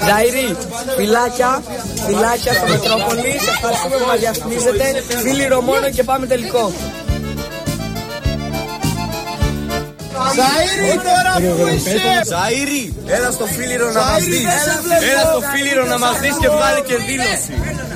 Ζαΐρη, φιλάκια στο Μετρόπολη. Σε ευχαριστούμε που μας διαφημίζετε. Φίλοι Ρωμόνο και πάμε τελικό. Ζαΐρη, τώρα που είσαι! Ζαΐρη, έλα στο Φίλιρο να μας δεις. Έλα στο Φίλιρο να μας δεις και βγάλει και δήλωση.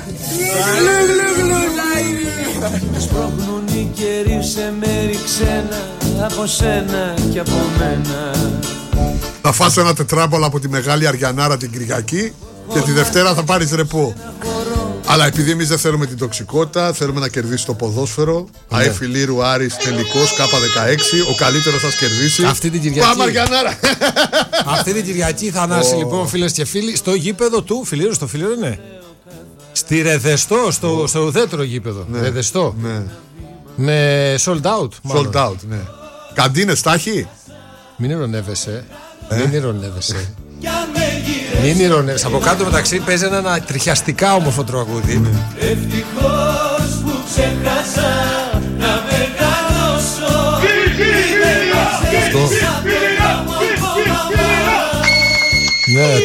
Σπρώχνουν οι καιροί σε μέρη ξένα, από σένα και από μένα. Θα φας ένα τετράμπολο από τη Μεγάλη Αριανάρα την Κυριακή και τη Δευτέρα θα πάρεις ρεπό. Αλλά επειδή εμείς δεν θέλουμε την τοξικότητα, θέλουμε να κερδίσει το ποδόσφαιρο. ΑΕ Φιλίρου Άρης τελικός K16. Ο καλύτερος θα κερδίσει. Αυτή την Κυριακή. Πάμε Αριανάρα. Αυτή την Κυριακή θα ανάσει λοιπόν, φίλες και φίλοι, στο γήπεδο του Φιλίρου. Στο Φιλίρου είναι. Στη Ρεδεστό, στο ουδέτερο γήπεδο. Ναι. Ρεδεστό. Ναι. Με sold out. Sold out, ναι. Καντίνες τα έχει. Μην ηρωνεύεσαι. Μην ηρωνεύεσαι. Μην ηρωνεύεσαι. Από κάτω μεταξύ παίζει ένα τριχιαστικά όμορφο τραγούδι. Ευτυχώς που ξέχασα να μεγαλώσω. Ναι,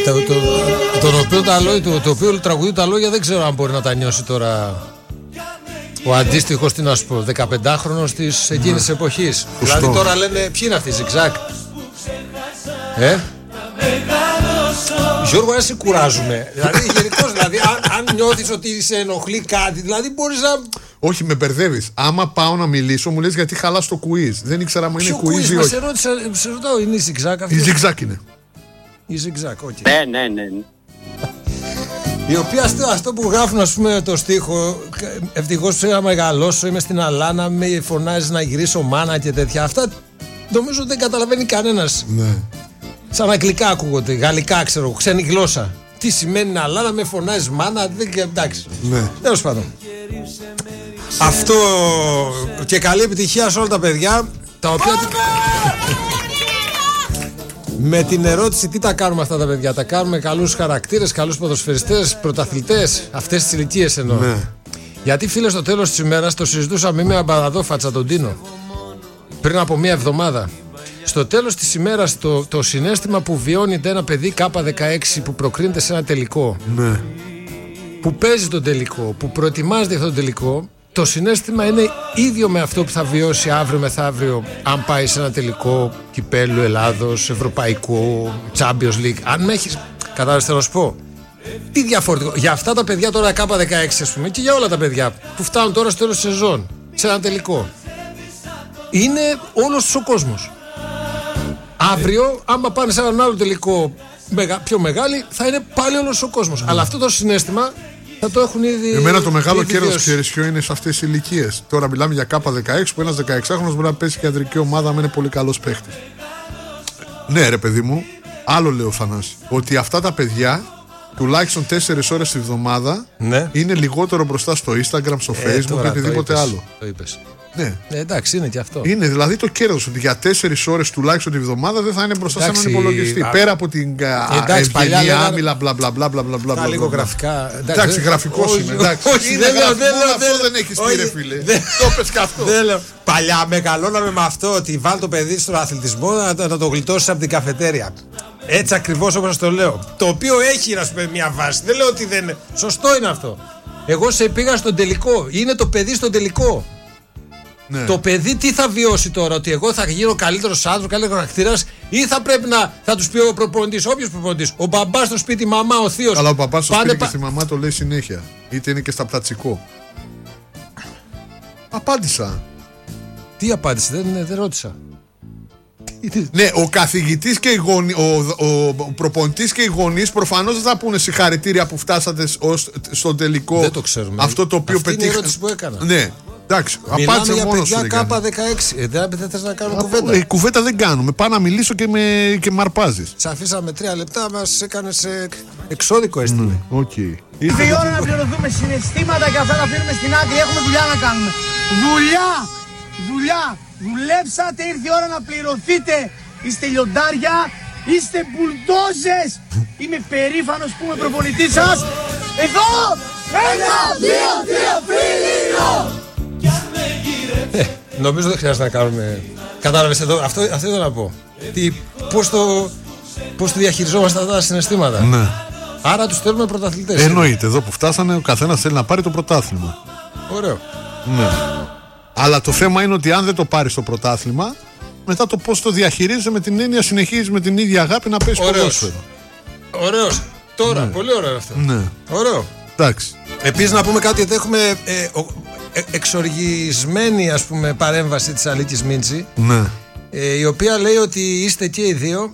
το οποίο τραγουδί τα λόγια δεν ξέρω αν μπορεί να τα νιώσει τώρα ο αντίστοιχος, τι να σου πω, 15χρονος της εκείνης της εποχής. Δηλαδή τώρα λένε ποιοι είναι αυτοί, Ζιγζάκ. Γιώργο, να σε κουράζουμε. Δηλαδή γενικώς, δηλαδή, αν νιώθεις ότι σε ενοχλεί κάτι, δηλαδή μπορείς να... Όχι, με μπερδεύεις. Άμα πάω να μιλήσω, μου λες γιατί χαλάς το quiz. Δεν ήξερα αν είναι quiz ή όχι. Σε ρωτάω, είναι η Ζιγζάκ αυτή? Η Ζιγζάκ είναι. Η Ζιγζάκ, όχι. Ναι. Η οποία αυτό που γράφουν, ας πούμε, το στίχο, ευτυχώς που να μεγαλώσω, είμαι στην Αλάνα, με φωνάζει να γυρίσω μάνα και τέτοια. Αυτά νομίζω δεν καταλαβαίνει κανένας. Ναι. Σαν αγγλικά ακούγονται, γαλλικά ξέρω, ξένη γλώσσα. Τι σημαίνει Αλάνα, με φωνάζει μάνα, εντάξει. Ναι. Τέλος πάντων. Αυτό και καλή επιτυχία σε όλα τα παιδιά τα οποία... Με την ερώτηση τι τα κάνουμε αυτά τα παιδιά. Τα κάνουμε καλούς χαρακτήρες, καλούς ποδοσφαιριστές, πρωταθλητές. Αυτές τις ηλικίες εννοώ. Ναι. Γιατί φίλε, στο τέλος της ημέρας το συζητούσαμε με Αμπαραδόφατσα τον Τίνο πριν από μία εβδομάδα. Στο τέλος της ημέρας το συναίσθημα που βιώνεται ένα παιδί K16 που προκρίνεται σε ένα τελικό, Ναι. που παίζει τον τελικό, που προετοιμάζεται αυτό το τελικό, το συναίσθημα είναι ίδιο με αυτό που θα βιώσει αύριο μεθαύριο αν πάει σε ένα τελικό κυπέλλου Ελλάδος, ευρωπαϊκό, Champions League. Αν με έχεις, κατάλαβες θέλω να σου πω. Τι διαφορετικό. Για αυτά τα παιδιά τώρα K16 ας πούμε και για όλα τα παιδιά που φτάνουν τώρα στο τέλος της σεζόν σε ένα τελικό, είναι όλος ο κόσμος. Αύριο άμα πάνε σε έναν άλλο τελικό πιο μεγάλη θα είναι πάλι όλος ο κόσμος. Αλλά αυτό το συναίσθημα θα το έχουν ήδη. Εμένα το μεγάλο κέρδος, ξέρεις ποιο είναι σε αυτές τις ηλικίες. Τώρα μιλάμε για K16 που ένας 16χρονος μπορεί να πέσει κεντρική ομάδα αν είναι πολύ καλός παίχτης. Ναι, ρε παιδί μου, άλλο λέω Θανάση. Ότι αυτά τα παιδιά τουλάχιστον 4 ώρες τη βδομάδα είναι λιγότερο μπροστά στο Instagram, στο Facebook ή οτιδήποτε άλλο. Το είπες. Ναι. Εντάξει, είναι και αυτό. Είναι δηλαδή το κέρδος ότι για 4 ώρες τουλάχιστον τη βδομάδα δεν θα είναι μπροστά σε έναν υπολογιστή. Πέρα από την ευγενία, άμυλα, μπλα μπλα μπλα μπλα μπλα. Τα λίγο γραφικά. Εντάξει, γραφικός είμαι. Όχι, δεν λέω. Αυτό δεν έχεις πει, ρε φίλε. Το πες και αυτό. Παλιά μεγαλώναμε με αυτό ότι βάλει το παιδί στον αθλητισμό να το γλιτώσει από την καφετέρια. Έτσι ακριβώς όπως σας το λέω. Το οποίο έχει, να σου πει, μια βάση. Δεν λέω ότι δεν είναι. Σωστό είναι αυτό. Εγώ σε πήγα στον τελικό. Είναι το παιδί στον τελικό. Ναι. Το παιδί τι θα βιώσει τώρα, ότι εγώ θα γίνω καλύτερος άνθρωπος, καλύτερος χαρακτήρας, ή θα πρέπει θα τους πει ο προπονητής, όποιος προπονητής, ο μπαμπάς στο σπίτι, η μαμά, ο θείος. Αλλά ο μπαμπάς στο σπίτι και στη μαμά το λέει συνέχεια. Είτε είναι και στα πλατσικό. Απάντησα. Τι απάντησε, δεν ρώτησα. Ναι, ο καθηγητής και ο προπονητής και οι γονείς προφανώς δεν θα πούνε συγχαρητήρια που φτάσατε στον τελικό. Δεν το ξέρουμε. Αυτό το οποίο αυτή είναι η ερώτηση που έκανα. Ναι. Εντάξει, μιλάμε για παιδιά K16. Δεν θες να κάνουμε κουβέντα. Η κουβέντα δεν κάνουμε. Πάω να μιλήσω και με αρπάζεις. Σε αφήσαμε 3 λεπτά, μας έκανες εξώδικο έστειλε. Ήρθε η ώρα να πληρωθούμε συναισθήματα και αυτά να αφήνουμε στην άκρη. Έχουμε δουλειά να κάνουμε. Δουλειά. Δουλέψατε, ήρθε η ώρα να πληρωθείτε. Είστε λιοντάρια, είστε μπουλντόζες. Είμαι περήφανος που είμαι προπονητής σας. Εδώ! 1, 2, 3, Φιλίρο! Νομίζω δεν χρειάζεται να κάνουμε. Κατάλαβες εδώ, αυτό ήθελα να πω. Πώς το διαχειριζόμαστε αυτά τα συναισθήματα. Ναι. Άρα τους θέλουμε πρωταθλητές. Εννοείται, εδώ που φτάσανε ο καθένας θέλει να πάρει το πρωτάθλημα. Ωραίο. Ναι. Αλλά το θέμα είναι ότι αν δεν το πάρεις το πρωτάθλημα, μετά το πώς το διαχειρίζεσαι με την έννοια συνεχίζεις με την ίδια αγάπη να παίζεις ποδόσφαιρο. Ωραίος. Τώρα, πολύ ωραίο αυτό. Ναι. Ωραίο. Εντάξει. Επίσης να πούμε κάτι, ότι έχουμε εξοργισμένη, ας πούμε, παρέμβαση της Αλίκης Μίντση, Ναι. η οποία λέει ότι είστε και οι δύο.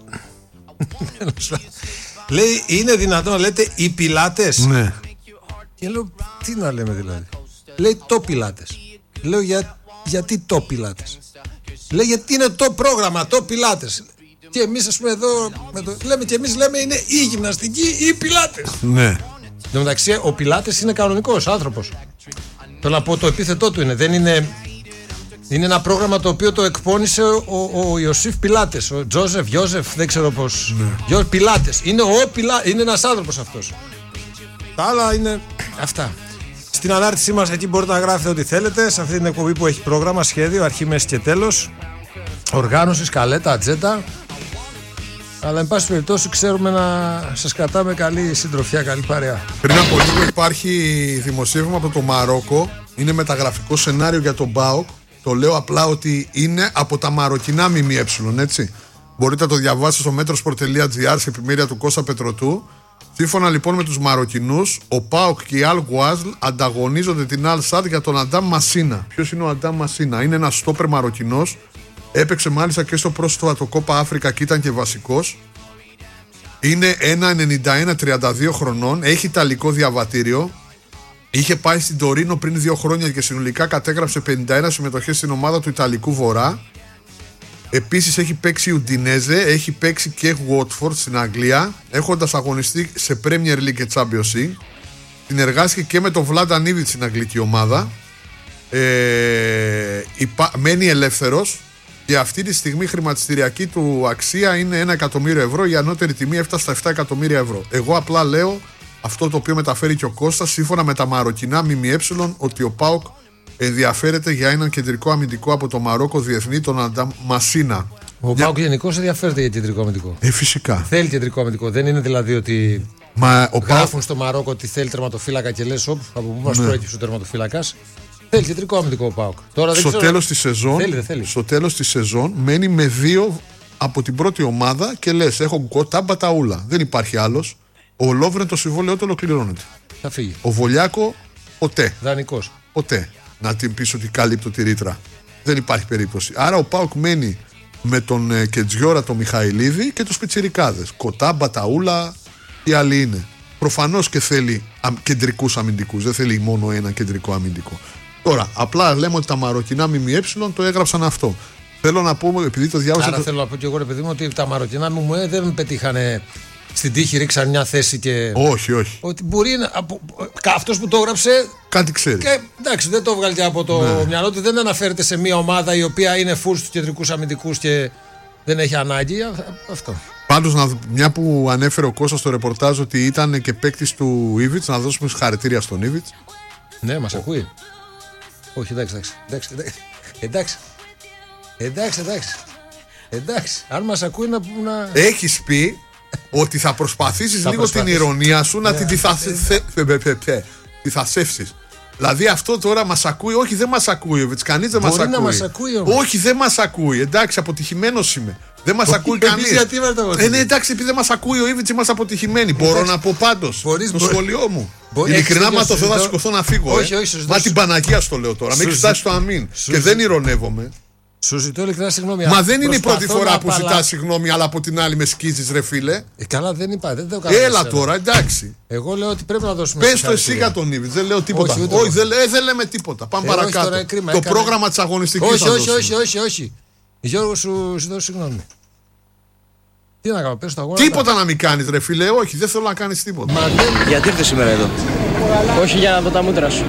Λέει, είναι δυνατόν να λέτε οι πιλάτες? Ναι. Και λέω, τι να λέμε δηλαδή? Λέει το πιλάτες. Λέω, γιατί το πιλάτες? Λέει, γιατί είναι το πρόγραμμα, το πιλάτες. Και εμείς, ας πούμε, εδώ λέμε, και εμείς λέμε είναι η γυμναστική ή οι πιλάτες. Ναι. Εν τω μεταξύ, ο πιλάτες είναι κανονικός άνθρωπος. Θέλω να πω, το επίθετό του είναι. Δεν είναι. Είναι ένα πρόγραμμα το οποίο το εκπώνησε ο Ιωσήφ Πιλάτες. Ο Γιώζεφ, δεν ξέρω πώς. Ναι. Πιλάτες. Είναι ένας άνθρωπος αυτός. Τα άλλα είναι αυτά. Στην ανάρτησή μας εκεί μπορείτε να γράφετε ό,τι θέλετε. Σε αυτή την εκπομπή που έχει πρόγραμμα, σχέδιο, αρχή, μέση και τέλος. Οργάνωση, σκαλέτα, ατζέτα. Αλλά εν πάση περιπτώσει ξέρουμε να σας κρατάμε καλή συντροφιά, καλή παρέα. Πριν από λίγο υπάρχει δημοσίευμα από το Μαρόκο. Είναι μεταγραφικό σενάριο για τον ΠΑΟΚ. Το λέω απλά ότι είναι από τα μαροκινά ΜΜΕ, έτσι. Μπορείτε να το διαβάσετε στο metrosport.gr σε επιμέλεια του Κώστα Πετρωτού. Σύμφωνα λοιπόν με τους Μαροκινούς, ο ΠΑΟΚ και η Αλ Γουάζλ ανταγωνίζονται την Αλ Σαντ για τον Αντάμ Μασίνα. Ποιος είναι ο Αντάμ Μασίνα? Είναι ένας στόπερ Μαροκινός. Έπαιξε μάλιστα και στο πρόσφατο Κόπα Αφρικα και ήταν και βασικός. Είναι 1,91-32 χρονών. Έχει ιταλικό διαβατήριο. Είχε πάει στην Τωρίνο πριν 2 χρόνια και συνολικά κατέγραψε 51 συμμετοχές στην ομάδα του Ιταλικού Βορρά. Επίσης έχει παίξει Ουντινέζε, έχει παίξει και Watford στην Αγγλία, έχοντας αγωνιστεί σε Premier League και Champions League. Συνεργάστηκε και με τον Βλάνταν Ήβιτ στην αγγλική ομάδα. Μένει ελεύθερος και αυτή τη στιγμή η χρηματιστηριακή του αξία είναι 1 εκατομμύριο ευρώ. Η ανώτερη τιμή έφτασε στα 7 εκατομμύρια ευρώ. Εγώ απλά λέω αυτό το οποίο μεταφέρει και ο Κώστας, σύμφωνα με τα μαροκινά ΜΜΕ, ότι ο ΠΑΟΚ ενδιαφέρεται για έναν κεντρικό αμυντικό από το Μαρόκο διεθνή, τον Αντάμ Μασίνα. Ο ΠΑΟΚ γενικώς ενδιαφέρεται για κεντρικό αμυντικό. Φυσικά. Θέλει κεντρικό αμυντικό. Δεν είναι δηλαδή ότι γράφουν στο Μαρόκο ότι θέλει τερματοφύλακα και λες, από πού μας προέκυψε ο τερματοφύλακας. Θέλει κεντρικό αμυντικό ο ΠΑΟΚ. Στο τέλος της σεζόν μένει με 2 από την πρώτη ομάδα και λες, έχω Γκοτά Μπαταούλα. Δεν υπάρχει άλλος. Ο Λόβρεν το συμβόλαιό του ολοκληρώνεται. Θα φύγει. Ο Βολιάκο ποτέ. Δανεικός. Ποτέ. Να την πεις ότι καλύπτω τη ρήτρα. Δεν υπάρχει περίπτωση. Άρα ο ΠΑΟΚ μένει με τον Κετζιόρα, τον Μιχαηλίδη και τους πιτσιρικάδες. Κοτά, Μπαταούλα, οι άλλοι είναι. Προφανώς και θέλει κεντρικούς αμυντικούς. Δεν θέλει μόνο ένα κεντρικό αμυντικό. Τώρα, απλά λέμε ότι τα μαροκινά ΜΜΕ το έγραψαν αυτό. Θέλω να πω, επειδή το διάβασα. Άρα θέλω να πω και εγώ, ρε παιδί μου, ότι τα μαροκινά ΜΜΕ δεν πετύχανε. Στην τύχη ρίξαν μια θέση και. Όχι. Ότι μπορεί αυτός που το έγραψε. Κάτι ξέρει. Και εντάξει, δεν το βγάλει από το μυαλό του. Δεν αναφέρεται σε μια ομάδα η οποία είναι full στους κεντρικούς αμυντικούς και δεν έχει ανάγκη. Αυτό. Πάντως, μια που ανέφερε ο Κώστας στο ρεπορτάζ ότι ήταν και παίκτης του Ήβιτς, να δώσουμε συγχαρητήρια στον Ήβιτς. Ναι, μας ακούει. Όχι, εντάξει. Αν μας ακούει να. Έχεις πει ότι θα προσπαθήσεις λίγο την ηρωνία σου να την διθασεύσεις. Δηλαδή αυτό τώρα μας ακούει. Όχι, δεν μας ακούει ο Ήβιτς. Κανείς δεν μας ακούει. Όχι, δεν μας ακούει. Εντάξει, αποτυχημένος είμαι. Δεν μας ακούει κανείς. Ναι, εντάξει, επειδή δεν μας ακούει ο Ήβιτς, είμαστε αποτυχημένοι. Μπορώ να πω πάντως το σχολείο μου. Ειλικρινά, μα το θέλω να σηκωθώ να φύγω. Μα την Παναγία στο λέω τώρα. Μην κοιτάς το αμήν. Και δεν ηρωνεύομαι. Σου ζητώ ειλικρινά συγγνώμη. Μα δεν είναι η πρώτη φορά που ζητάς συγγνώμη, αλλά από την άλλη με σκίζεις, ρε φίλε. Καλά, δεν είπα. Δεν το έλα τώρα, εντάξει. Εγώ λέω ότι πρέπει να δώσουμε. Πες το εσύ για τον Ήβιτς, δεν λέω τίποτα. Όχι, δεν λέμε τίποτα. Πάμε παρακάτω. Το πρόγραμμα της αγωνιστικής. Όχι. Γιώργο, σου ζητώ συγγνώμη. Τι να κάνω, πες το αγώνα. Τίποτα να μην κάνεις, ρε φίλε. Όχι, δεν θέλω να κάνεις τίποτα. Γιατί ήρθες σήμερα εδώ? Όχι για να δω τα μούτρα σου.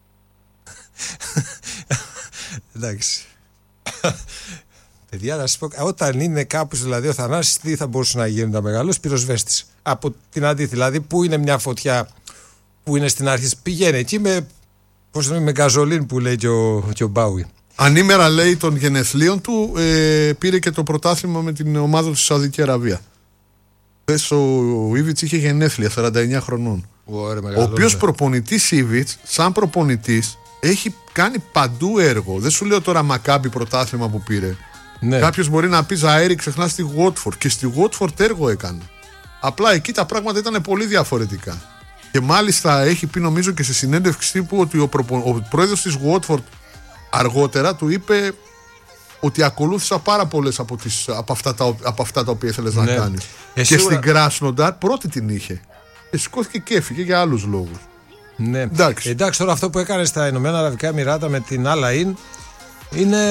Εντάξει. Παιδιά, να σας πω, όταν είναι κάπου δηλαδή ο Θανάσης, τι θα μπορούσε να γίνει? Τα μεγάλος πυροσβέστης. Από την αντίθεση, δηλαδή, που είναι μια φωτιά που είναι στην αρχή, πηγαίνει εκεί με γκαζολίν που λέει και ο Μπάουι. Ανήμερα, λέει, των γενεθλίων του, πήρε και το πρωτάθλημα με την ομάδα του στη Σαουδική Αραβία. Χθες ο Ήβιτς είχε γενέθλια 49 χρονών. Ο οποίος προπονητής Ήβιτς, σαν προπονητής, έχει κάνει παντού έργο. Δεν σου λέω τώρα Μακάμπι πρωτάθλημα που πήρε. Ναι. Κάποιος μπορεί να πει Ζαέρι, ξεχνά στη Watford. Και στη Watford έργο έκανε. Απλά εκεί τα πράγματα ήταν πολύ διαφορετικά. Και μάλιστα έχει πει, νομίζω και σε συνέντευξη τύπου, ότι ο πρόεδρος της Watford αργότερα του είπε ότι ακολούθησα πάρα πολλές από αυτά τα οποία ήθελες να κάνεις. Και σίγουρα... στην Κράσνονταρ πρώτη την είχε. Και σηκώθηκε και έφυγε για άλλους λόγους. Ναι. Εντάξει, τώρα αυτό που έκανε στα Ηνωμένα Αραβικά Εμιράτα με την Al-Ain είναι...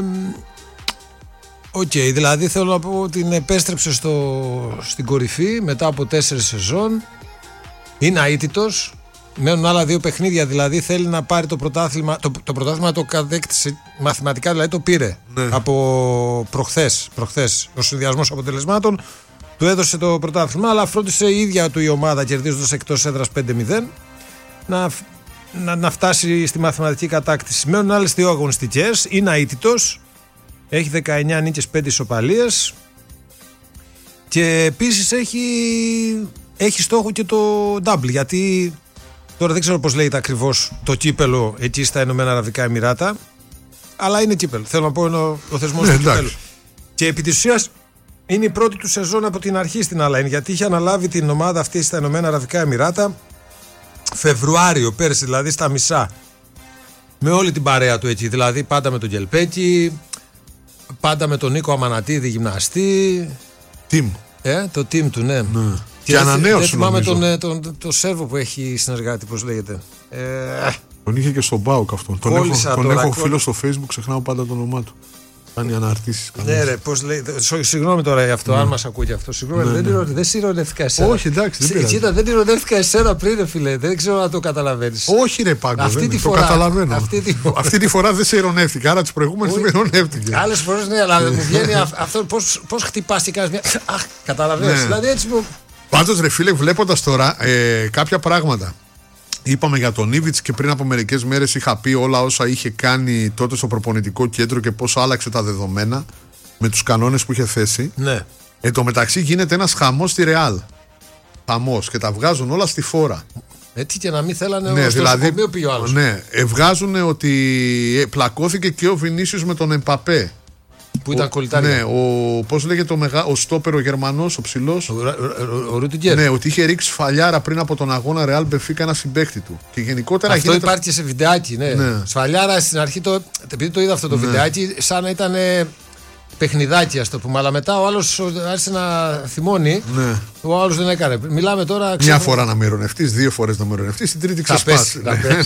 Οκ, δηλαδή θέλω να πω ότι επέστρεψε στην κορυφή μετά από 4 σεζόν. Είναι αίτητος. Μένουν άλλα 2 παιχνίδια, δηλαδή θέλει να πάρει το πρωτάθλημα. Το πρωτάθλημα το κατέκτησε μαθηματικά, δηλαδή το πήρε από προχθές. Ο συνδυασμός αποτελεσμάτων του έδωσε το πρωτάθλημα, αλλά φρόντισε η ίδια του η ομάδα, κερδίζοντας εκτός έδρας 5-0, να φτάσει στη μαθηματική κατάκτηση. Μένουν άλλες 2 αγωνιστικές. Είναι αίτητος. Έχει 19 νίκες, 5 ισοπαλίες. Και επίσης έχει στόχο και το double, γιατί τώρα δεν ξέρω πώς λέγεται ακριβώς το κύπελο εκεί στα Ηνωμένα Αραβικά Εμιράτα, αλλά είναι κύπελο. Θέλω να πω, είναι ο θεσμός του κύπελου. Και επί της ουσίας είναι η πρώτη του σεζόν από την αρχή στην Al-Ain, γιατί είχε αναλάβει την ομάδα αυτή στα Ηνωμένα Αραβικά Εμιράτα Φεβρουάριο πέρσι, δηλαδή στα μισά. Με όλη την παρέα του εκεί, δηλαδή πάντα με τον Γελπέκη, πάντα με τον Νίκο Αμανατίδη γυμναστή. Το team του, ναι. Και ανανέωσε. Δεν θυμάμαι τον Σέρβο που έχει συνεργάτη, πώς λέγεται. Τον είχε και στον ΠΑΟΚ αυτόν. Τον έχω φίλο στο Facebook, ξεχνάω πάντα το όνομά του. Κάνει αναρτήσεις. Ναι, ρε, πώς λέει. Συγγνώμη τώρα για αυτό, αν μας ακούει και αυτό. Συγγνώμη, δεν συρρονεύτηκα εσένα. Όχι, εντάξει. Δεν ηρωνεύτηκα εσένα πριν, ρε φίλε. Δεν ξέρω να το καταλαβαίνεις. Όχι, ρε Πάγκο. Το καταλαβαίνω. Αυτή τη φορά δεν σε ηρωνεύτηκα. Άρα τις προηγούμενες δεν ηρωνεύτηκε. Άλλες φορές ναι, αλλά μου βγαίνει αυτό. Πώς χτυπάς και κάνεις μια. Αχ, καταλαβαίνεις. Δηλαδή έτσι μου. Πάντως, ρε φίλε, βλέποντας τώρα κάποια πράγματα. Είπαμε για τον Ήβιτς και πριν από μερικές μέρες είχα πει όλα όσα είχε κάνει τότε στο προπονητικό κέντρο και πώς άλλαξε τα δεδομένα με τους κανόνες που είχε θέσει. Ναι. Εν τω μεταξύ γίνεται ένας χαμός στη Ρεάλ. Χαμός και τα βγάζουν όλα στη φόρα. Έτσι και να μην θέλανε στο νοσοκομείο πήγε ο άλλος. Ναι, βγάζουν ότι πλακώθηκε και ο Βινίσιος με τον Εμπαπέ. Που ήταν κολλητάρια. Ναι, πώς λέγεται ο στόπερ ο Γερμανός, ο ψηλός. Ο Ρούτιγκερ. Ναι, ότι είχε ρίξει σφαλιάρα πριν από τον αγώνα Ρεάλ Μπενφίκα ένα συμπαίκτη του. Και γενικότερα αυτό υπάρχει και σε βιντεάκι. Ναι. Σφαλιάρα στην αρχή, επειδή το είδα αυτό το βιντεάκι, σαν να ήταν παιχνιδάκι, ας το πούμε. Αλλά μετά ο άλλος άρχισε να θυμώνει. Ναι. Ο άλλος δεν έκανε. Μιλάμε τώρα. Μια φορά να με ειρωνευτείς, 2 φορές να με ειρωνευτείς, την τρίτη ξεσπάσει.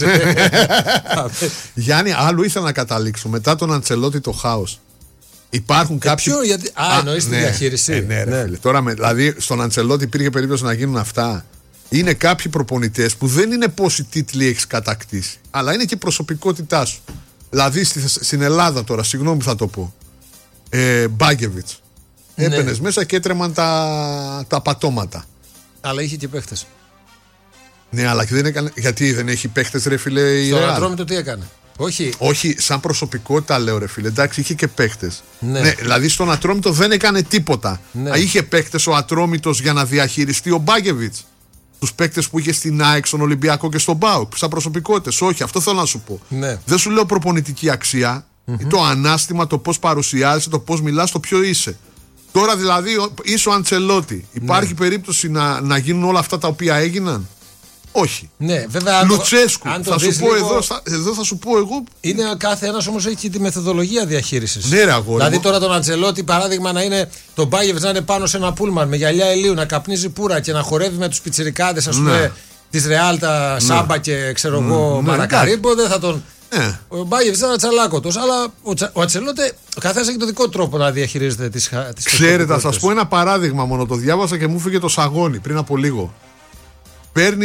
Γιάννη, άλλο ήθελα να καταλήξω. Μετά τον Αντσελότη το χάος. Υπάρχουν κάποιοι. Εννοείς τη διαχείριση. Ναι. Τώρα, δηλαδή, στον Αντσελότη υπήρχε περίπτωση να γίνουν αυτά. Είναι κάποιοι προπονητές που δεν είναι πόσοι τίτλοι έχεις κατακτήσει, αλλά είναι και η προσωπικότητά σου. Δηλαδή, στην Ελλάδα τώρα, συγγνώμη που θα το πω. Μπάγκεβιτς. Έμπαινες μέσα και έτρεμαν τα πατώματα. Αλλά είχε και παίχτες. Ναι, αλλά δεν έκανε. Γιατί δεν έχει παίχτες, ρε φίλε, η Ρεάλ. Στον Ατρόμητο τι έκανε. Όχι, σαν προσωπικότητα λέω, ρε φίλε. Εντάξει, είχε και παίχτες. Ναι, δηλαδή στον Ατρόμητο δεν έκανε τίποτα. Ναι. Είχε παίχτες ο Ατρόμητος για να διαχειριστεί ο Μπάγκεβιτς. Τους παίχτες που είχε στην ΑΕΚ, στον Ολυμπιακό και στον ΠΑΟΚ. Σαν προσωπικότητες. Όχι, αυτό θέλω να σου πω. Ναι. Δεν σου λέω προπονητική αξία. Το ανάστημα, το πώς παρουσιάζεσαι, το πώς μιλάς, το ποιο είσαι. Τώρα δηλαδή είσαι ο Αντσελότη. Υπάρχει περίπτωση να γίνουν όλα αυτά τα οποία έγιναν. Όχι. Ναι, βέβαια. Λουτσέσκου. Θα σου πω εδώ θα σου πω εγώ. Είναι κάθε ένας όμως έχει τη μεθοδολογία διαχείρισης. Ναι, ρε αγόρι. Δηλαδή τώρα τον Αντσελότη, παράδειγμα, να είναι τον Μπάγεβιτς να είναι πάνω σε ένα πούλμαν με γυαλιά ηλίου, να καπνίζει πουρα και να χορεύει με τους πιτσιρικάδες, ας πούμε, της Ρεάλ, τα Σάμπα και ξέρω εγώ, Μαρακαρίμπο, δεν θα τον. Ναι. Ο Μπάγεβιτς ήταν τσαλάκωτος, αλλά ο Αντσελότη, ο καθένας έχει το δικό τρόπο να διαχειρίζεται τις Ξέρετε, θα σας πω ένα παράδειγμα μόνο. Το διάβασα και μου φύγε το σαγόνι πριν από λίγο. Παίρνει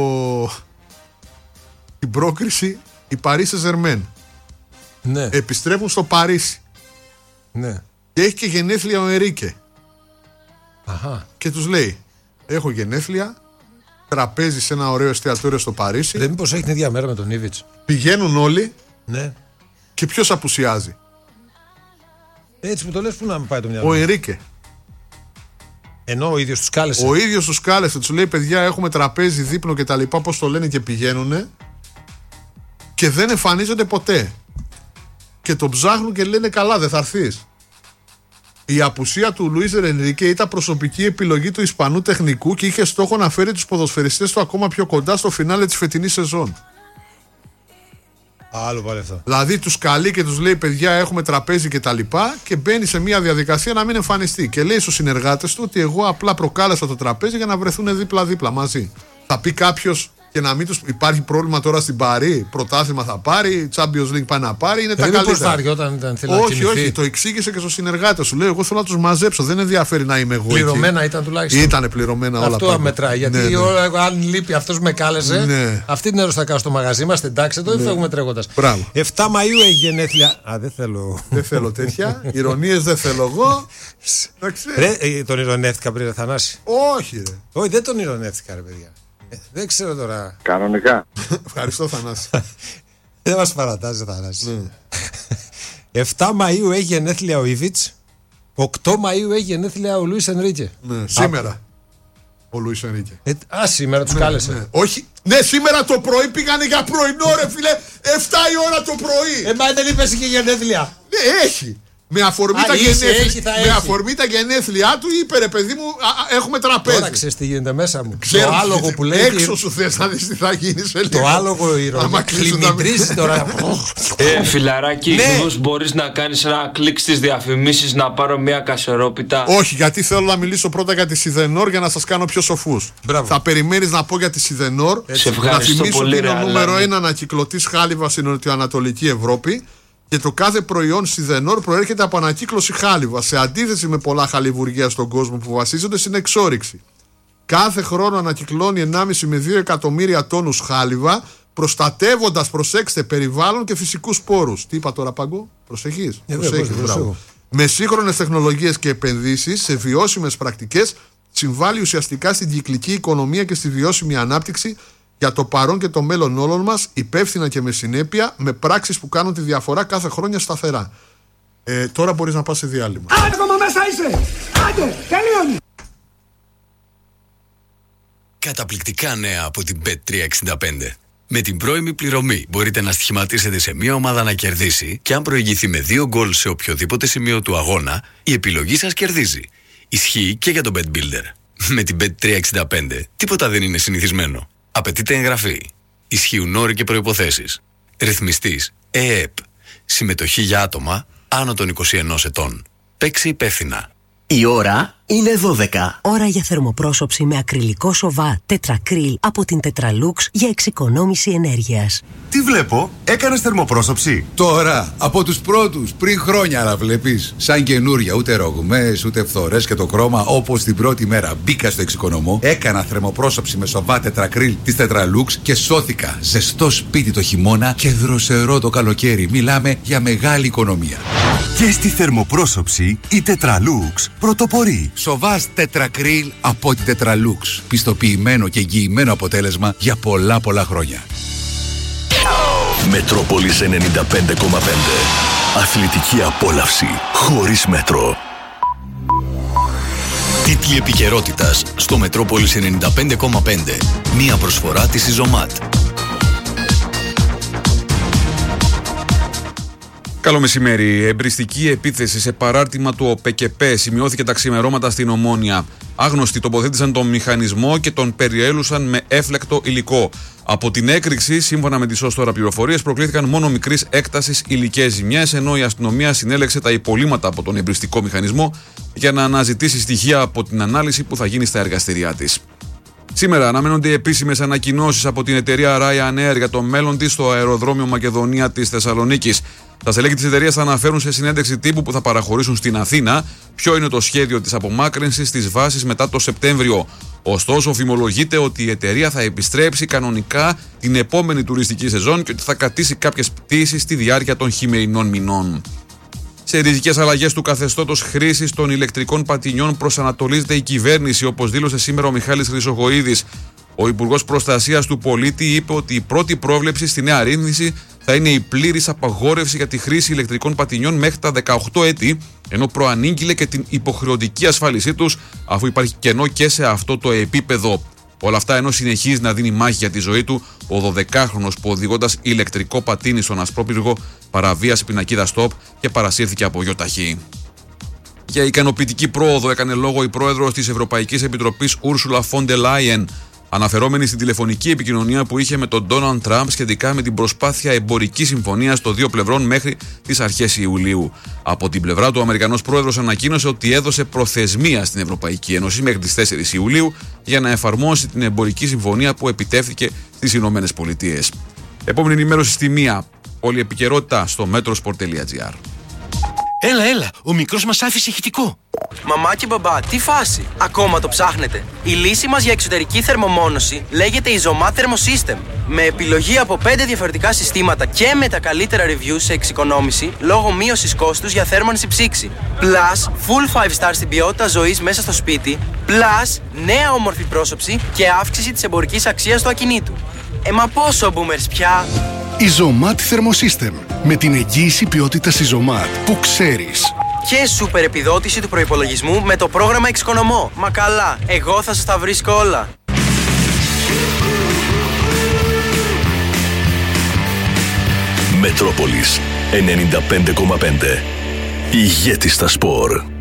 την πρόκριση η Paris Saint-Germain. Ναι. Επιστρέφουν στο Παρίσι. Ναι. Και έχει και γενέθλια ο Ερίκε. Αχα. Και τους λέει: έχω γενέθλια, τραπέζι σε ένα ωραίο εστιατόριο στο Παρίσι. Δεν μήπως έχει την ίδια μέρα με τον Ήβιτς. Πηγαίνουν όλοι. Ναι. Και ποιος απουσιάζει? Έτσι που το λες, πού να πάει το μυαλό? Ο Ερίκε. Ενώ ο ίδιος τους κάλεσε. Ο ίδιος τους κάλεσε, τους λέει: παιδιά, έχουμε τραπέζι, δείπνο και τα λοιπά. Πώς το λένε, και πηγαίνουνε και δεν εμφανίζονται ποτέ. Και τον ψάχνουν και λένε: καλά, δεν θα έρθεις. Η απουσία του Λουίς Ενρίκε ήταν προσωπική επιλογή του Ισπανού τεχνικού και είχε στόχο να φέρει τους ποδοσφαιριστές του ακόμα πιο κοντά στο φινάλε της φετινής σεζόν. Άλλο πάλι αυτό. Δηλαδή τους καλεί και τους λέει: παιδιά, έχουμε τραπέζι και τα λοιπά, και μπαίνει σε μια διαδικασία να μην εμφανιστεί. Και λέει στους συνεργάτες του ότι εγώ απλά προκάλεσα το τραπέζι για να βρεθούν δίπλα-δίπλα μαζί. Θα πει κάποιος, και να μην τους υπάρχει πρόβλημα τώρα στην Παρί, πρωτάθλημα θα πάρει, Champions League πάει να πάρει, είναι τα καλύτερα. Όχι, το εξήγησε και στους συνεργάτες σου. Λέει: εγώ θέλω να τους μαζέψω, δεν ενδιαφέρει να είμαι εγώ. Πληρωμένα εκεί. Ήταν τουλάχιστον. Ήτανε πληρωμένα όλα. Αυτό μετράει. Γιατί αν λείπει αυτός με κάλεσε, αυτή την ώρα θα κάνω στο μαγαζί μας, εντάξει, εδώ δεν φεύγουμε τρέχοντας. 7 Μαΐου έχει γενέθλια. Δεν θέλω. Δεν θέλω τέτοια. Ηρωνίες δεν θέλω εγώ. Τον ηρωνεύτηκα πριν, Θανάση? Όχι, ρε. Όχι, δεν τον ηρωνεύτηκα, ρε παιδιά. Δεν ξέρω τώρα. Κανονικά. Ευχαριστώ, Θανάση. Δεν μας παρατάζει, Θανάση. 7 Μαΐου έχει γενέθλια ο Ήβιτς. 8 Μαΐου έχει γενέθλια ο Λουίς Ενρίκε. Ναι, σήμερα. Ο Λουίς Ενρίκε. Σήμερα τους κάλεσε. Ναι. Όχι. Ναι, σήμερα το πρωί πήγανε για πρωινό, ρε φίλε. 7 η ώρα το πρωί. Μα δεν είπες είχε γενέθλια? Ναι, έχει. Με αφορμή τα γενέθλιά του είπε: ρε παιδί μου, έχουμε τραπέζι. Τώρα ξέρεις τι γίνεται μέσα μου. Ξέρω, το άλογο που λέει. Έξω σου θες να δεις τι θα γίνει σε λίγο. Το άλογο ηρωνία. Κλιμητρίζει τώρα. Φιλαράκι, μήπως μπορείς να κάνεις ένα κλικ στις διαφημίσεις να πάρω μια κασερόπιτα? Όχι, γιατί θέλω να μιλήσω πρώτα για τη Σιδενόρ για να σας κάνω πιο σοφούς. Θα περιμένεις να πω για τη Σιδενόρ. Να θυμίσω ότι είναι ο νούμερο 1 ανακυκλωτής χάλιβας στην Νοτιοανατολική Ευρώπη. Και το κάθε προϊόν Σιδενόρ προέρχεται από ανακύκλωση χάλιβα, σε αντίθεση με πολλά χαλιβουργεία στον κόσμο που βασίζονται στην εξόρυξη. Κάθε χρόνο ανακυκλώνει 1,5 με 2 εκατομμύρια τόνους χάλιβα, προστατεύοντας, προσέξτε, περιβάλλον και φυσικούς πόρους. Τι είπα τώρα, Παγκό? Προσεχείς. Με σύγχρονες τεχνολογίες και επενδύσεις σε βιώσιμες πρακτικές, συμβάλλει ουσιαστικά στην κυκλική οικονομία και στη βιώσιμη ανάπτυξη για το παρόν και το μέλλον όλων μας, υπεύθυνα και με συνέπεια, με πράξεις που κάνουν τη διαφορά κάθε χρόνια σταθερά. Τώρα μπορείς να πας σε διάλειμμα. Άντε, ακόμα μέσα είσαι! Άντε, τελείωνε! Καταπληκτικά νέα από την Bet365. Με την πρώιμη πληρωμή μπορείτε να στοιχηματίσετε σε μια ομάδα να κερδίσει και αν προηγηθεί με 2 γκολ σε οποιοδήποτε σημείο του αγώνα, η επιλογή σας κερδίζει. Ισχύει και για τον Bet Builder. Με την Bet365 τίποτα δεν είναι συνηθισμένο. Απαιτείται εγγραφή. Ισχύουν όροι και προϋποθέσεις. Ρυθμιστής ΕΕΠ. Συμμετοχή για άτομα άνω των 21 ετών. Παίξε υπεύθυνα. Η ώρα είναι 12. Ώρα για θερμοπρόσωψη με ακριλικό σοβά τετρακρίλ από την Tetralux για εξοικονόμηση ενέργειας. Τι βλέπω, έκανες θερμοπρόσωψη? Τώρα, από τους πρώτους, πριν χρόνια, αλλά βλέπεις. Σαν καινούρια, ούτε ρογμές, ούτε φθορές και το χρώμα, όπως την πρώτη μέρα μπήκα στο εξοικονομώ. Έκανα θερμοπρόσωψη με σοβά τετρακρίλ της Tetralux και σώθηκα. Ζεστό σπίτι το χειμώνα και δροσερό το καλοκαίρι. Μιλάμε για μεγάλη οικονομία. Και στη θερμοπρόσωψη η Tetralux πρωτοπορεί. Σοβάς τετρακρίλ από την Tetralux. Πιστοποιημένο και εγγυημένο αποτέλεσμα για πολλά χρόνια. Μετρόπολης 95,5. Αθλητική απόλαυση χωρίς μέτρο. Τίτλοι επικαιρότητας στο Μετρόπολης 95,5. Μία προσφορά της Ιζωμάτ. Καλό μεσημέρι. Εμπριστική επίθεση σε παράρτημα του ΟΠΕΚΕΠΕ σημειώθηκε τα ξημερώματα στην Ομόνια. Άγνωστοι τοποθέτησαν τον μηχανισμό και τον περιέλουσαν με έφλεκτο υλικό. Από την έκρηξη, σύμφωνα με τις ως τώρα πληροφορίες, προκλήθηκαν μόνο μικρής έκτασης υλικές ζημιές, ενώ η αστυνομία συνέλεξε τα υπολείμματα από τον εμπριστικό μηχανισμό για να αναζητήσει στοιχεία από την ανάλυση που θα γίνει στα εργαστηριά της. Σήμερα αναμένονται επίσημες ανακοινώσεις από την εταιρεία Ryanair για το μέλλον της στο αεροδρόμιο Μακεδονία της Θεσσαλονίκης. Τα στελέχη της εταιρείας θα αναφέρουν σε συνέντευξη τύπου που θα παραχωρήσουν στην Αθήνα ποιο είναι το σχέδιο της απομάκρυνσης της βάσης μετά το Σεπτέμβριο. Ωστόσο, φημολογείται ότι η εταιρεία θα επιστρέψει κανονικά την επόμενη τουριστική σεζόν και ότι θα κρατήσει κάποιες πτήσεις στη διάρκεια των χειμερινών μηνών. Σε ριζικές αλλαγές του καθεστώτος χρήσης των ηλεκτρικών πατινιών προσανατολίζεται η κυβέρνηση, όπως δήλωσε σήμερα ο Μιχάλης Χρυσοχοΐδης. Ο Υπουργός Προστασίας του Πολίτη είπε ότι η πρώτη πρόβλεψη στη νέα ρύθμιση θα θα είναι η πλήρης απαγόρευση για τη χρήση ηλεκτρικών πατινιών μέχρι τα 18 έτη, ενώ προανήγγειλε και την υποχρεωτική ασφάλισή τους, αφού υπάρχει κενό και σε αυτό το επίπεδο. Όλα αυτά ενώ συνεχίζει να δίνει μάχη για τη ζωή του ο 12χρονος που, οδηγώντας ηλεκτρικό πατίνι στον Ασπρόπυργο, παραβίασε πινακίδα stop και παρασύρθηκε από γιοταχή. Για ικανοποιητική πρόοδο έκανε λόγο η πρόεδρος της Ευρωπαϊκής Επιτροπής Ursula von der Leyen, αναφερόμενη στην τηλεφωνική επικοινωνία που είχε με τον Ντόναλντ Τραμπ σχετικά με την προσπάθεια εμπορικής συμφωνίας των δύο πλευρών μέχρι τις αρχές Ιουλίου. Από την πλευρά του, ο Αμερικανός πρόεδρος ανακοίνωσε ότι έδωσε προθεσμία στην Ευρωπαϊκή Ένωση μέχρι τις 4 Ιουλίου για να εφαρμόσει την εμπορική συμφωνία που επιτεύχθηκε στις Ηνωμένες Πολιτείες. Επόμενη ενημέρωση στη 1. Όλη η επικαιρότητα στο metrosport.gr. Έλα, ο μικρός μας άφησε ηχητικό. Μαμά και μπαμπά, τι φάση, ακόμα το ψάχνετε? Η λύση μας για εξωτερική θερμομόνωση λέγεται Isomat Thermosystem. Με επιλογή από 5 διαφορετικά συστήματα και με τα καλύτερα reviews σε εξοικονόμηση λόγω μείωσης κόστους για θέρμανση ψήξη. Plus, full 5 stars στην ποιότητα ζωής μέσα στο σπίτι. Plus, νέα όμορφη πρόσωψη και αύξηση της εμπορικής αξίας του ακινήτου. Μα πόσο boomers πια? Isomat Thermosystem. Με την εγγύηση ποιότητας Isomat που ξέρεις. Και σούπερ επιδότηση του προϋπολογισμού με το πρόγραμμα Εξοικονομώ. Μα καλά, εγώ θα σας τα βρίσκω όλα. Μετρόπολης 95,5. Ηγέτης στα σπορ.